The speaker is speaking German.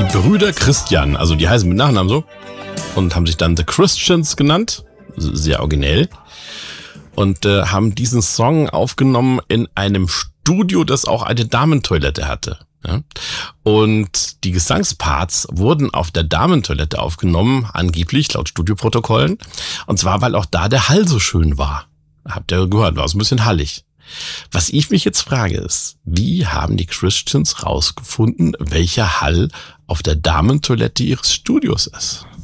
Brüder Christian, also die heißen mit Nachnamen so und haben sich dann The Christians genannt, sehr originell, und haben diesen Song aufgenommen in einem Studio, das auch eine Damentoilette hatte. Ja? Und die Gesangsparts wurden auf der Damentoilette aufgenommen, angeblich laut Studioprotokollen, und zwar, weil auch da der Hall so schön war. Habt ihr gehört, war so ein bisschen hallig. Was ich mich jetzt frage ist, wie haben die Christians rausgefunden, welcher Hall auf der Damentoilette ihres Studios ist?